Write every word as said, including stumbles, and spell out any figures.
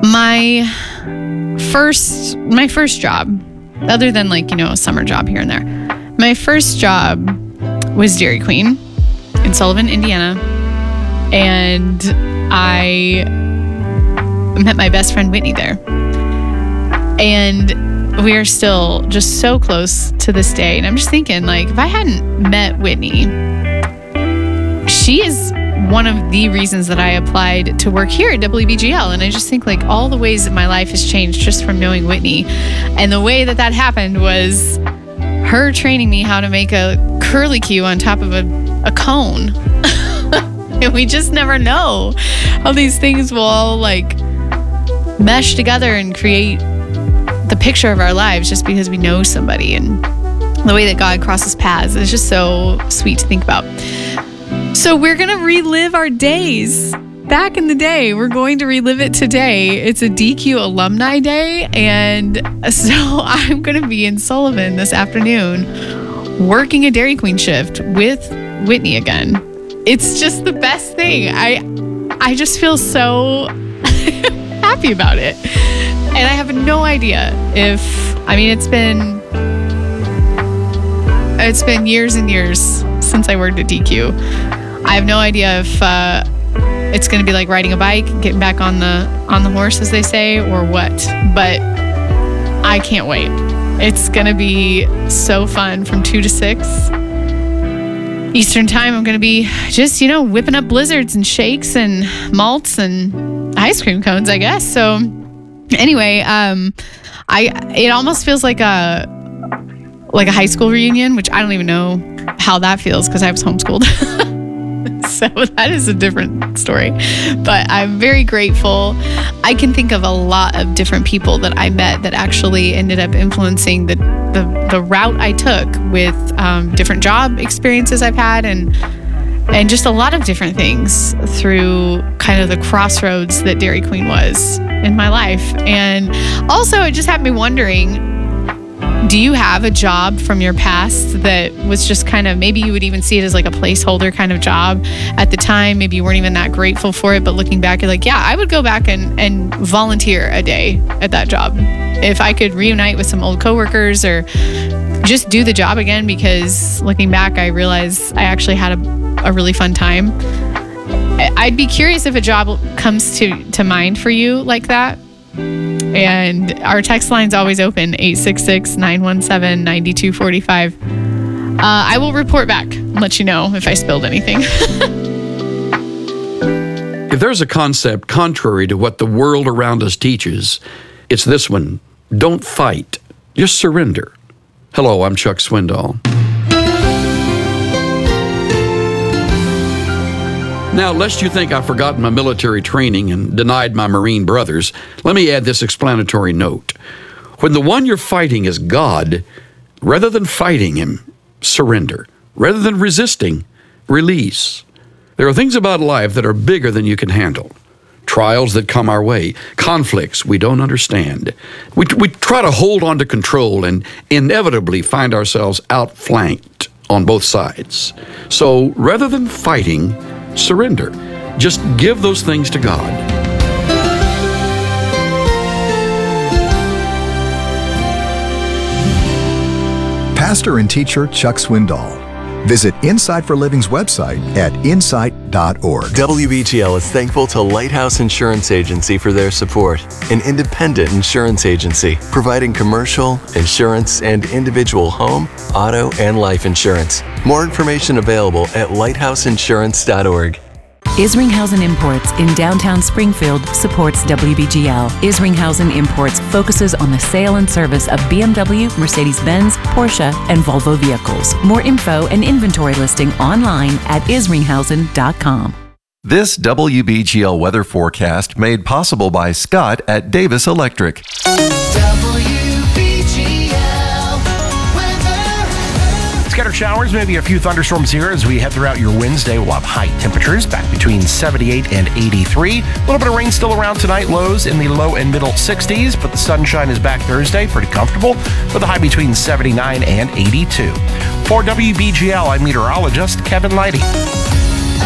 My first, my first job, other than like, you know, a summer job here and there, my first job was Dairy Queen in Sullivan, Indiana. And I met my best friend Whitney there. And we are still just so close to this day. And I'm just thinking, like, if I hadn't met Whitney, she is one of the reasons that I applied to work here at W B G L. And I just think, like, all the ways that my life has changed just from knowing Whitney. And the way that that happened was her training me how to make a curlicue on top of a, a cone. And we just never know how these things will all, like, mesh together and create the picture of our lives just because we know somebody. And the way that God crosses paths is just so sweet to think about. So we're going to relive our days back in the day. We're going to relive it today. It's a D Q alumni day. And so I'm going to be in Sullivan this afternoon working a Dairy Queen shift with Whitney again. It's just the best thing. I I just feel so happy about it. And I have no idea if, I mean, it's been, it's been years and years since I worked at D Q. I have no idea if uh, it's going to be like riding a bike, getting back on the on the horse, as they say, or what. But I can't wait. It's going to be so fun from two to six Eastern time. I'm going to be just, you know, whipping up blizzards and shakes and malts and ice cream cones, I guess. So anyway, um, I it almost feels like a like a high school reunion, which I don't even know how that feels because I was homeschooled. So that is a different story. But I'm very grateful. I can think of a lot of different people that I met that actually ended up influencing the the, the route I took with um, different job experiences I've had and and just a lot of different things through kind of the crossroads that Dairy Queen was in my life. And also it just had me wondering, do you have a job from your past that was just kind of, maybe you would even see it as like a placeholder kind of job at the time? Maybe you weren't even that grateful for it, but looking back, you're like, yeah, I would go back and, and volunteer a day at that job. If I could reunite with some old coworkers or just do the job again, because looking back, I realized I actually had a, a really fun time. I'd be curious if a job comes to, to mind for you like that. And our text line's always open, eight six six, nine one seven, nine two four five. Uh, I will report back and let you know if I spilled anything. If there's a concept contrary to what the world around us teaches, it's this one. Don't fight. Just surrender. Hello, I'm Chuck Swindoll. Now, lest you think I've forgotten my military training and denied my Marine brothers, let me add this explanatory note. When the one you're fighting is God, rather than fighting him, surrender. Rather than resisting, release. There are things about life that are bigger than you can handle. Trials that come our way, conflicts we don't understand. We, we try to hold on to control and inevitably find ourselves outflanked on both sides. So rather than fighting, surrender. Just give those things to God. Pastor and teacher Chuck Swindoll. Visit Insight for Living's website at insight dot org. W B G L is thankful to Lighthouse Insurance Agency for their support, an independent insurance agency providing commercial, insurance, and individual home, auto, and life insurance. More information available at lighthouse insurance dot org. Isringhausen Imports in downtown Springfield supports W B G L. Isringhausen Imports focuses on the sale and service of B M W, Mercedes-Benz, Porsche, and Volvo vehicles. More info and inventory listing online at isringhausen dot com. This W B G L weather forecast made possible by Scott at Davis Electric. Scattered showers, maybe a few thunderstorms here as we head throughout your Wednesday. We'll have high temperatures back between seventy-eight and eighty-three. A little bit of rain still around tonight, lows in the low and middle sixties, but the sunshine is back Thursday, pretty comfortable, with a high between seventy-nine and eighty-two. For W B G L, I'm meteorologist Kevin Leidy.